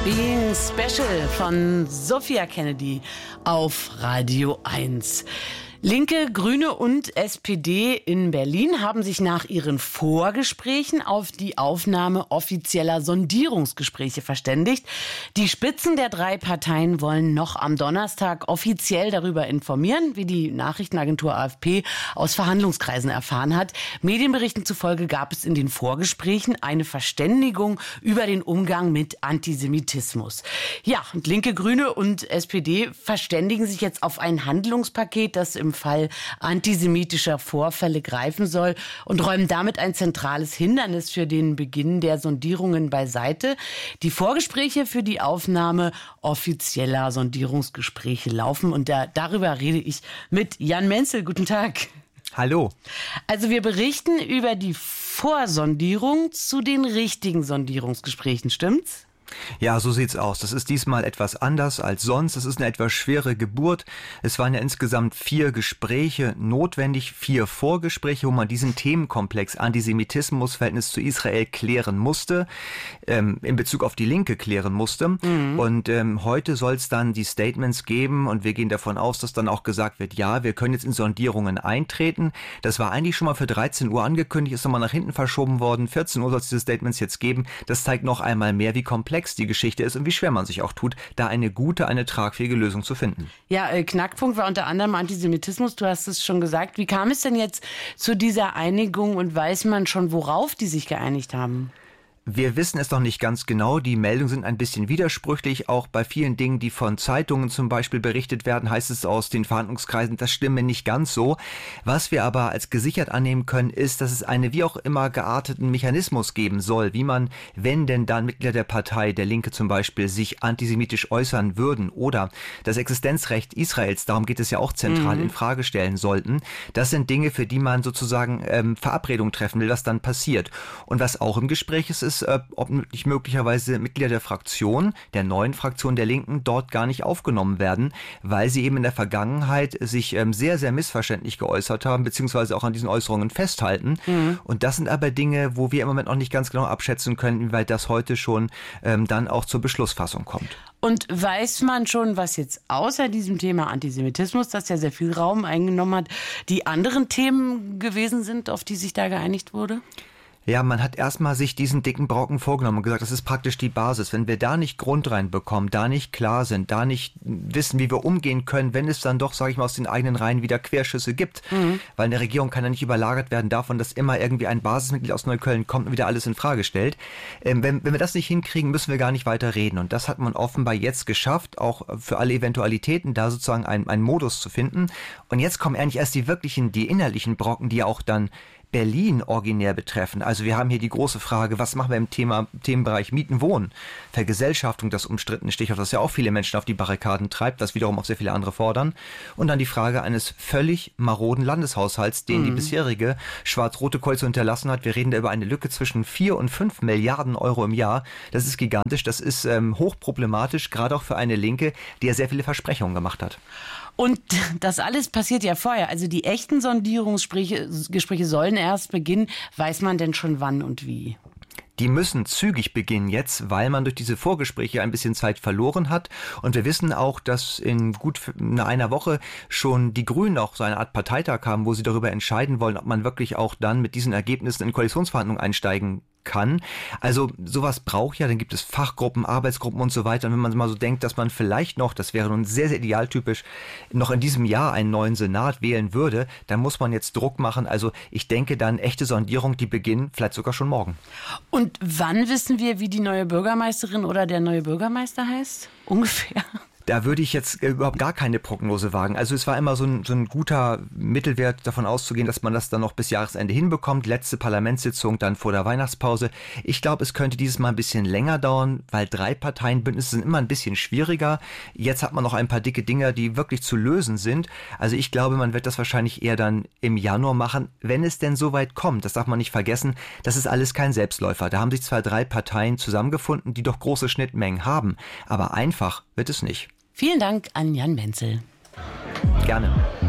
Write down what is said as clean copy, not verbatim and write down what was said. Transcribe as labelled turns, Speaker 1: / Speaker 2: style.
Speaker 1: Being Special von Sophia Kennedy auf Radio 1. Linke, Grüne und SPD in Berlin haben sich nach ihren Vorgesprächen auf die Aufnahme offizieller Sondierungsgespräche verständigt. Die Spitzen der drei Parteien wollen noch am Donnerstag offiziell darüber informieren, wie die Nachrichtenagentur AFP aus Verhandlungskreisen erfahren hat. Medienberichten zufolge gab es in den Vorgesprächen eine Verständigung über den Umgang mit Antisemitismus. Ja, und Linke, Grüne und SPD verständigen sich jetzt auf ein Handlungspaket, das im Fall antisemitischer Vorfälle greifen soll und räumen damit ein zentrales Hindernis für den Beginn der Sondierungen beiseite. Die Vorgespräche für die Aufnahme offizieller Sondierungsgespräche laufen und darüber rede ich mit Jan Menzel. Guten Tag.
Speaker 2: Hallo.
Speaker 1: Also wir berichten über die Vorsondierung zu den richtigen Sondierungsgesprächen, stimmt's?
Speaker 2: Ja, so sieht's aus. Das ist diesmal etwas anders als sonst. Es ist eine etwas schwere Geburt. Es waren ja insgesamt 4 Gespräche notwendig, 4 Vorgespräche, wo man diesen Themenkomplex Antisemitismus, Verhältnis zu Israel klären musste, in Bezug auf die Linke klären musste. Und heute soll es dann die Statements geben und wir gehen davon aus, dass dann auch gesagt wird, ja, wir können jetzt in Sondierungen eintreten. Das war eigentlich schon mal für 13 Uhr angekündigt, ist nochmal nach hinten verschoben worden. 14 Uhr soll es diese Statements jetzt geben. Das zeigt noch einmal mehr, wie komplex die Geschichte ist und wie schwer man sich auch tut, da eine gute, eine tragfähige Lösung zu finden.
Speaker 1: Ja, Knackpunkt war unter anderem Antisemitismus, du hast es schon gesagt. Wie kam es denn jetzt zu dieser Einigung und weiß man schon, worauf die sich geeinigt haben?
Speaker 2: Wir wissen es noch nicht ganz genau. Die Meldungen sind ein bisschen widersprüchlich. Auch bei vielen Dingen, die von Zeitungen zum Beispiel berichtet werden, heißt es aus den Verhandlungskreisen, das stimme nicht ganz so. Was wir aber als gesichert annehmen können, ist, dass es einen wie auch immer gearteten Mechanismus geben soll, wie man, wenn denn dann Mitglieder der Partei, der Linke zum Beispiel, sich antisemitisch äußern würden oder das Existenzrecht Israels, darum geht es ja auch zentral, in Frage stellen sollten. Das sind Dinge, für die man sozusagen Verabredungen treffen will, was dann passiert. Und was auch im Gespräch ist, ob nicht möglicherweise Mitglieder der Fraktion, der neuen Fraktion der Linken, dort gar nicht aufgenommen werden, weil sie eben in der Vergangenheit sich sehr, sehr missverständlich geäußert haben, beziehungsweise auch an diesen Äußerungen festhalten. Und das sind aber Dinge, wo wir im Moment noch nicht ganz genau abschätzen können, inwieweit das heute schon dann auch zur Beschlussfassung kommt.
Speaker 1: Und weiß man schon, was jetzt außer diesem Thema Antisemitismus, das ja sehr viel Raum eingenommen hat, die anderen Themen gewesen sind, auf die sich da geeinigt wurde?
Speaker 2: Ja, man hat erstmal sich diesen dicken Brocken vorgenommen und gesagt, das ist praktisch die Basis. Wenn wir da nicht Grund reinbekommen, da nicht klar sind, da nicht wissen, wie wir umgehen können, wenn es dann doch, sage ich mal, aus den eigenen Reihen wieder Querschüsse gibt. Weil eine Regierung kann ja nicht überlagert werden davon, dass immer irgendwie ein Basismitglied aus Neukölln kommt und wieder alles in Frage stellt. Wenn wir das nicht hinkriegen, müssen wir gar nicht weiter reden. Und das hat man offenbar jetzt geschafft, auch für alle Eventualitäten da sozusagen einen Modus zu finden. Und jetzt kommen eigentlich erst die innerlichen Brocken, die ja auch dann Berlin originär betreffen. Also wir haben hier die große Frage, was machen wir im Themenbereich Mieten, Wohnen, Vergesellschaftung, das umstrittene Stichwort, das ja auch viele Menschen auf die Barrikaden treibt, das wiederum auch sehr viele andere fordern. Und dann die Frage eines völlig maroden Landeshaushalts, den die bisherige schwarz-rote Koalition hinterlassen hat. Wir reden da über eine Lücke zwischen 4 und 5 Milliarden Euro im Jahr. Das ist gigantisch, das ist hochproblematisch, gerade auch für eine Linke, die ja sehr viele Versprechungen gemacht hat.
Speaker 1: Und das alles passiert ja vorher. Also die echten Sondierungsgespräche sollen erst beginnen. Weiß man denn schon wann und wie?
Speaker 2: Die müssen zügig beginnen jetzt, weil man durch diese Vorgespräche ein bisschen Zeit verloren hat. Und wir wissen auch, dass in gut einer Woche schon die Grünen auch so eine Art Parteitag haben, wo sie darüber entscheiden wollen, ob man wirklich auch dann mit diesen Ergebnissen in Koalitionsverhandlungen einsteigen kann. Also sowas braucht ja, dann gibt es Fachgruppen, Arbeitsgruppen und so weiter. Und wenn man mal so denkt, dass man vielleicht noch, das wäre nun sehr, sehr idealtypisch, noch in diesem Jahr einen neuen Senat wählen würde, dann muss man jetzt Druck machen. Also ich denke dann echte Sondierung, die beginnen vielleicht sogar schon morgen. Und
Speaker 1: wann wissen wir, wie die neue Bürgermeisterin oder der neue Bürgermeister heißt? Ungefähr.
Speaker 2: Da würde ich jetzt überhaupt gar keine Prognose wagen. Also es war immer so ein guter Mittelwert, davon auszugehen, dass man das dann noch bis Jahresende hinbekommt. Letzte Parlamentssitzung dann vor der Weihnachtspause. Ich glaube, es könnte dieses Mal ein bisschen länger dauern, weil 3 Parteienbündnisse sind immer ein bisschen schwieriger. Jetzt hat man noch ein paar dicke Dinger, die wirklich zu lösen sind. Also ich glaube, man wird das wahrscheinlich eher dann im Januar machen, wenn es denn so weit kommt. Das darf man nicht vergessen. Das ist alles kein Selbstläufer. Da haben sich zwar 3 Parteien zusammengefunden, die doch große Schnittmengen haben. Aber einfach wird es nicht.
Speaker 1: Vielen Dank an Jan Menzel.
Speaker 2: Gerne.